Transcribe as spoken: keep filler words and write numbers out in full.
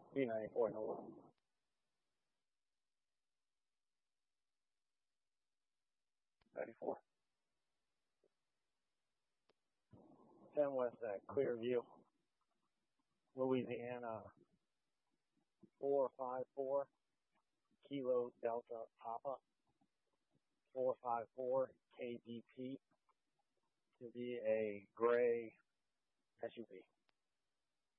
B ninety-four Nova. ninety-four. ten West at Clearview, Louisiana. four five four Kilo Delta Papa. four five four K D P to be a gray S U V.